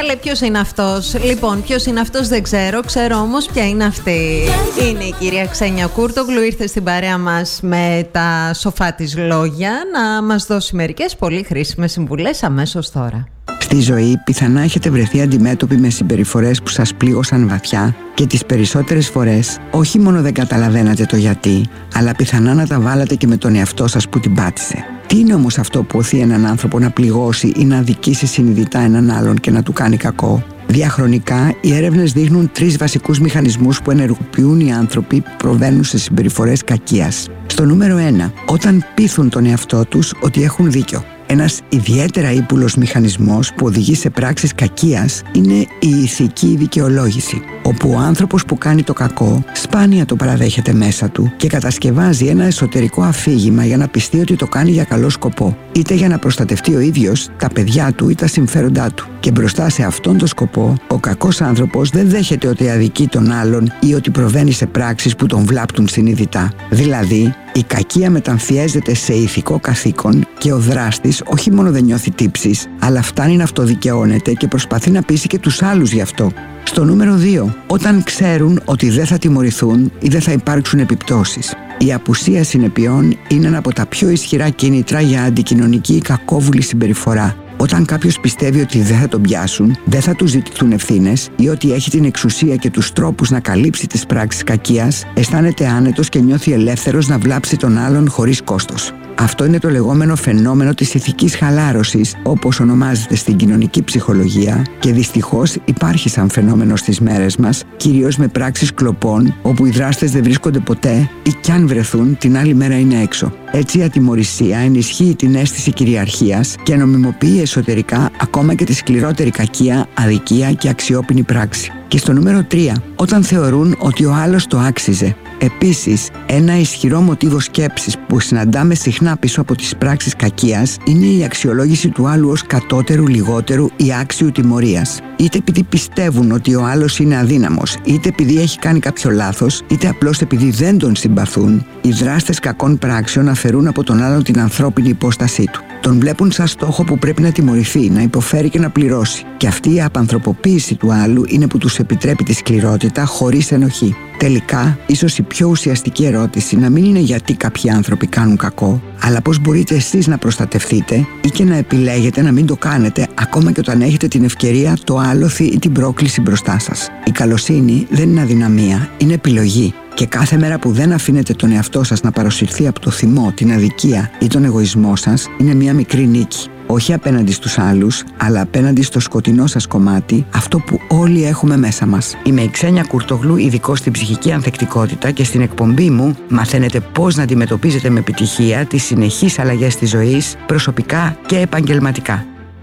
λέει ποιος είναι αυτός. Λοιπόν, ποιος είναι αυτός δεν ξέρω. Ξέρω όμως ποια είναι αυτή. Είναι η κυρία Ξένια Κούρτογλου. Ήρθε στην παρέα μας με τα σοφά της λόγια να μας δώσει μερικές πολύ χρήσιμες συμβουλές αμέσως τώρα. Στη ζωή πιθανά έχετε βρεθεί αντιμέτωποι με συμπεριφορές που σας πλήγωσαν βαθιά και τις περισσότερες φορές όχι μόνο δεν καταλαβαίνατε το γιατί, αλλά πιθανά να τα βάλατε και με τον εαυτό σας που την πάτησε. Τι είναι όμως αυτό που οθεί έναν άνθρωπο να πληγώσει ή να αδικήσει συνειδητά έναν άλλον και να του κάνει κακό? Διαχρονικά, οι έρευνες δείχνουν 3 βασικούς μηχανισμούς που ενεργοποιούν οι άνθρωποι που προβαίνουν σε συμπεριφορές κακίας. Στο νούμερο 1, όταν πείθουν τον εαυτό τους ότι έχουν δίκιο. Ένας ιδιαίτερα ύπουλος μηχανισμός που οδηγεί σε πράξεις κακίας είναι η ηθική δικαιολόγηση, όπου ο άνθρωπος που κάνει το κακό σπάνια το παραδέχεται μέσα του και κατασκευάζει ένα εσωτερικό αφήγημα για να πιστεί ότι το κάνει για καλό σκοπό, είτε για να προστατευτεί ο ίδιος, τα παιδιά του ή τα συμφέροντά του. Και μπροστά σε αυτόν τον σκοπό, ο κακός άνθρωπος δεν δέχεται ότι αδικεί τον άλλον ή ότι προβαίνει σε πράξεις που τον βλάπτουν συνειδητά. Δηλαδή, η κακία μεταμφιέζεται σε ηθικό καθήκον και ο δράστης όχι μόνο δεν νιώθει τύψεις, αλλά φτάνει να αυτοδικαιώνεται και προσπαθεί να πείσει και τους άλλους γι' αυτό. Στο νούμερο 2, όταν ξέρουν ότι δεν θα τιμωρηθούν ή δεν θα υπάρξουν επιπτώσεις. Η απουσία συνεπειών είναι ένα από τα πιο ισχυρά κίνητρα για αντικοινωνική ή κακόβουλη συμπεριφορά. Όταν κάποιος πιστεύει ότι δεν θα τον πιάσουν, δεν θα του ζητηθούν ευθύνες ή ότι έχει την εξουσία και τους τρόπους να καλύψει τις πράξεις κακίας, αισθάνεται άνετος και νιώθει ελεύθερος να βλάψει τον άλλον χωρίς κόστος. Αυτό είναι το λεγόμενο φαινόμενο της ηθικής χαλάρωσης, όπως ονομάζεται στην κοινωνική ψυχολογία, και δυστυχώς υπάρχει σαν φαινόμενο στις μέρες μας, κυρίως με πράξεις κλοπών, όπου οι δράστες δεν βρίσκονται ποτέ ή κι αν βρεθούν, την άλλη μέρα είναι έξω. Έτσι η ατιμωρησία ενισχύει την αίσθηση κυριαρχίας και νομιμοποιεί εσωτερικά ακόμα και τη σκληρότερη κακία, αδικία και αξιόπινη πράξη. Και στο νούμερο 3, όταν θεωρούν ότι ο άλλος το άξιζε. Επίσης, ένα ισχυρό μοτίβο σκέψης που συναντάμε συχνά πίσω από τις πράξεις κακίας είναι η αξιολόγηση του άλλου ως κατώτερου, λιγότερου ή άξιου τιμωρίας. Είτε επειδή πιστεύουν ότι ο άλλος είναι αδύναμος, είτε επειδή έχει κάνει κάποιο λάθος, είτε απλώς επειδή δεν τον συμπαθούν, οι δράστες κακών πράξεων αφαιρούν από τον άλλον την ανθρώπινη υπόστασή του. Τον βλέπουν σαν στόχο που πρέπει να τιμωρηθεί, να υποφέρει και να πληρώσει. Και αυτή η απανθρωποποίηση του άλλου είναι που τους επιτρέπει τη σκληρότητα χωρίς ενοχή. Τελικά, ίσως η πιο ουσιαστική ερώτηση να μην είναι γιατί κάποιοι άνθρωποι κάνουν κακό, αλλά πώς μπορείτε εσείς να προστατευτείτε ή και να επιλέγετε να μην το κάνετε, ακόμα και όταν έχετε την ευκαιρία, το άλοθη ή την πρόκληση μπροστά σας. Η καλοσύνη δεν είναι αδυναμία, είναι επιλογή. Και κάθε μέρα που δεν αφήνετε τον εαυτό σας να παροσυρθεί από το θυμό, την αδικία ή τον εγωισμό σας, είναι μια μικρή νίκη. Όχι απέναντι στους άλλους, αλλά απέναντι στο σκοτεινό σας κομμάτι, αυτό που όλοι έχουμε μέσα μας. Είμαι η Ξένια Κούρτογλου, ειδικός στην ψυχική ανθεκτικότητα, και στην εκπομπή μου μαθαίνετε πώς να αντιμετωπίζετε με επιτυχία τις συνεχείς αλλαγές της ζωής, προσωπικά και επαγγελματικά.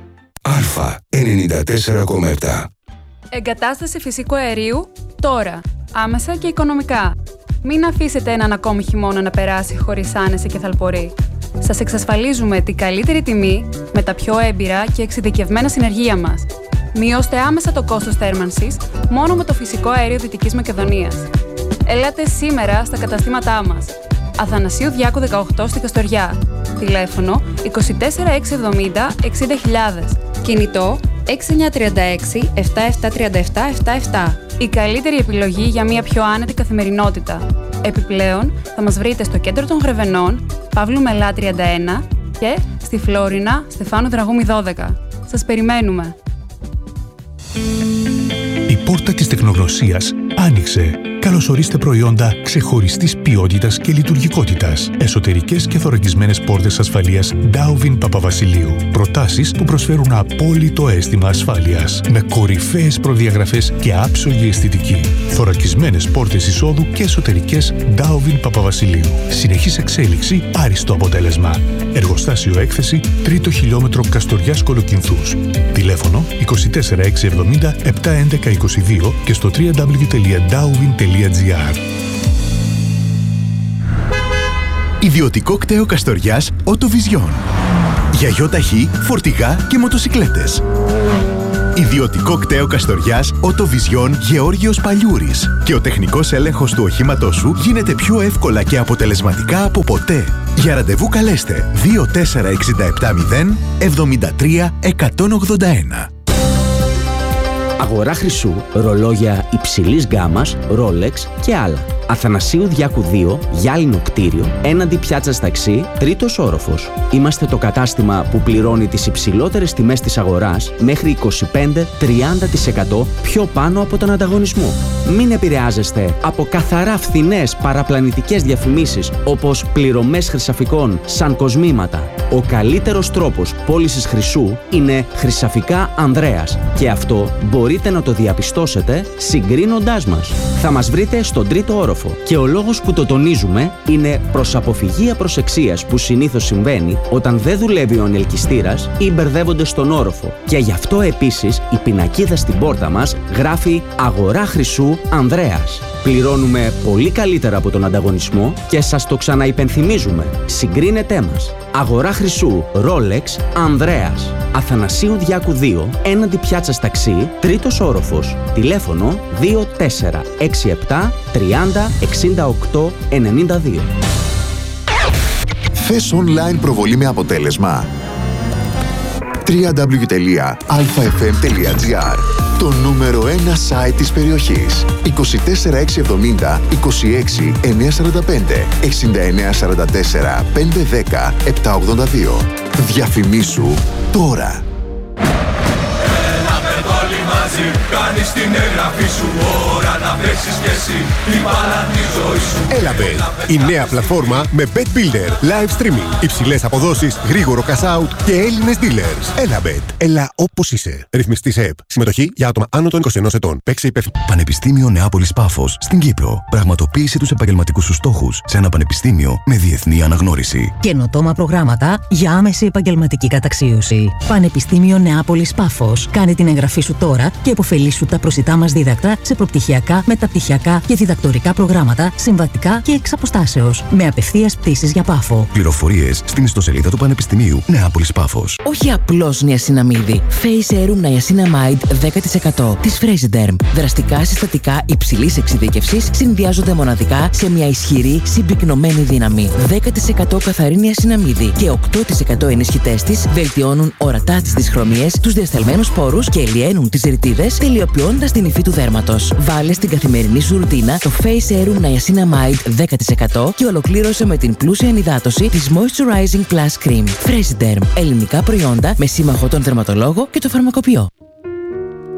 Αλφα 94,7. Εγκατάσταση φυσικού αερίου τώρα, άμεσα και οικονομικά. Μην αφήσετε έναν ακόμη χειμώνα να περάσει χωρίς άνεση και θαλπορή. Σας εξασφαλίζουμε την καλύτερη τιμή με τα πιο έμπειρα και εξειδικευμένα συνεργεία μας. Μειώστε άμεσα το κόστος θέρμανσης μόνο με το φυσικό αέριο Δυτικής Μακεδονίας. Ελάτε σήμερα στα καταστήματά μας. Αθανασίου Διάκου 18 στη Καστοριά. Τηλέφωνο 24 670 60.000. Κινητό 6936 7737 77. Η καλύτερη επιλογή για μια πιο άνετη καθημερινότητα. Επιπλέον, θα μας βρείτε στο κέντρο των Γρεβενών, Παύλου Μελά 31 και στη Φλόρινα, Στεφάνου Δραγούμη 12. Σας περιμένουμε! Η πόρτα της τεχνογνωσίας άνοιξε. Καλωσορίστε προϊόντα ξεχωριστής ποιότητας και λειτουργικότητας. Εσωτερικές και θωρακισμένες πόρτες ασφαλείας Dowvin Παπαβασιλείου. Προτάσεις που προσφέρουν απόλυτο αίσθημα ασφάλειας. Με κορυφαίες προδιαγραφές και άψογη αισθητική. Θωρακισμένες πόρτες εισόδου και εσωτερικές Dowvin Παπαβασιλείου. Συνεχής εξέλιξη, άριστο αποτέλεσμα. Εργοστάσιο έκθεση, 3ο χιλιόμετρο Καστοριάς Κολοκυνθούς. Τηλέφωνο 24 670 711 22 και στο www.dowvin.gr. Ιδιωτικό κτέο Καστοριάς Οτοβιζιόν. Για γιοταχή, φορτηγά και μοτοσικλέτες. Ιδιωτικό κτέο Καστοριάς Οτοβιζιόν Γεώργιος Παλιούρης. Και ο τεχνικός έλεγχος του οχήματός σου γίνεται πιο εύκολα και αποτελεσματικά από ποτέ. Για ραντεβού καλέστε 24 670 73 181. Αγορά χρυσού, ρολόγια υψηλής γκάμας, Rolex και άλλα. Αθανασίου Διάκου 2, γυάλινο κτίριο, έναντι πιάτσας ταξί, 3ος όροφος. Είμαστε το κατάστημα που πληρώνει τις υψηλότερες τιμές της αγοράς μέχρι 25-30% πιο πάνω από τον ανταγωνισμό. Μην επηρεάζεστε από καθαρά φθηνές παραπλανητικές διαφημίσεις όπως πληρωμές χρυσαφικών σαν κοσμήματα. Ο καλύτερος τρόπος πώλησης χρυσού είναι Χρυσαφικά Ανδρέας και αυτό μπορείτε να το διαπιστώσετε συγκρίνοντάς μας. Θα μας βρείτε στον 3ο όροφο και ο λόγος που το τονίζουμε είναι προς αποφυγή απροσεξίας που συνήθως συμβαίνει όταν δεν δουλεύει ο ανελκυστήρας ή μπερδεύονται στον όροφο. Και γι' αυτό επίσης η πινακίδα στην πόρτα μας γράφει «Αγορά χρυσού Ανδρέας». Πληρώνουμε πολύ καλύτερα από τον ανταγωνισμό και σας το ξαναυπενθυμίζουμε. Συγκρίνετέ μας. Αγορά χρυσού Rolex Ανδρέας. Αθανασίου Διάκου 2, έναντι πιάτσας ταξί, 3ος όροφος. Τηλέφωνο 2467 30 68 92. Θες online προβολή με αποτέλεσμα? www.alfafm.gr. Το νούμερο 1 site της περιοχής. 24670 26 945 69 44 510 782. Διαφημίσου τώρα. Κάνεις την εγγραφή σου, ώρα να παίξεις κι εσύ την μπάλα τη ζωή σου. Elabet, η νέα πλατφόρμα με Bet Builder, live streaming, υψηλές αποδόσεις, γρήγορο cash out και Έλληνες dealers. Elabet, έλα όπως είσαι. Ρυθμιστής ΕΕΠ. Συμμετοχή για άτομα άνω των 21 ετών. Παίξε υπεύθυνα. Πανεπιστήμιο Νεάπολης Πάφος στην Κύπρο. Πραγματοποίησε τους επαγγελματικούς σου στόχους σε ένα πανεπιστήμιο με διεθνή αναγνώριση. Καινοτόμα προγράμματα για άμεση επαγγελματική καταξίωση. Πανεπιστήμιο Νεάπολης Πάφος. Κάνε την εγγραφή σου τώρα και υποφελήσου τα προσιτά μας δίδακτα σε προπτυχιακά, μεταπτυχιακά και διδακτορικά προγράμματα, συμβατικά και εξ αποστάσεως. Με απευθείας πτήσεις για Πάφο. Πληροφορίες στην ιστοσελίδα του Πανεπιστημίου Νεάπολης Πάφος. Όχι απλώς νιασιναμίδι. Face Serum Niacinamide 10% της Fresiderm. Δραστικά συστατικά υψηλής εξειδίκευσης συνδυάζονται μοναδικά σε μια ισχυρή συμπυκνωμένη δύναμη. 10% καθαρή νιασιναμίδι και 8% ενισχυτές της βελτιώνουν ορατά τις δυσχρωμίες, τους διασταλμένους πόρους και λιένουν τις ρητίδες, τελειοποιώντας την υφή του δέρματος. Βάλε στην καθημερινή σου ρουτίνα το Face Serum Niacinamide 10% και ολοκλήρωσε με την πλούσια ενυδάτωση της Moisturizing Plus Cream. Fresiderm. Ελληνικά προϊόντα με σύμμαχο τον δερματολόγο και το φαρμακοποιό.